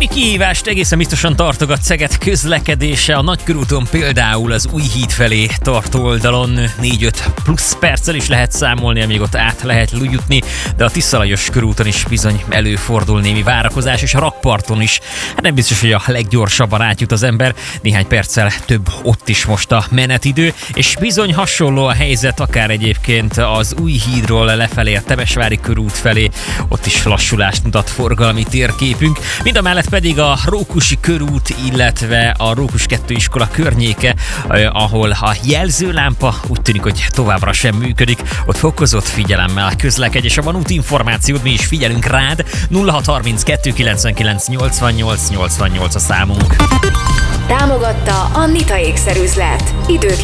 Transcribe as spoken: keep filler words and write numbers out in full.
kihívást egészen biztosan tartogat Szeged közlekedése. A Nagykörúton például az Újhíd felé tartó oldalon négy-öt plusz perccel is lehet számolni, amíg ott át lehet jutni, de a Tisza-Lajos körúton is bizony előfordul némi várakozás, és a rakparton is. Hát nem biztos, hogy a leggyorsabban átjut az ember, néhány perccel több ott is most a menetidő, és bizony hasonló a helyzet akár egyébként az Újhídról lefelé, a Temesvári körút felé, ott is lassulást mutat forgalmi térképünk. Mindamellett pedig a Rókusi körút, illetve a Rókus kettő iskola környéke, ahol a jelzőlámpa úgy tűnik, hogy továbbra sem működik, ott fokozott figyelemmel közlekedés. Ha van útinformációd, mi is figyelünk rád. nulla hat harminckettő kilencvenkilenc nyolcvannyolc nyolcvannyolc a számunk. Támogatta a Nita ékszerüzlet. Időt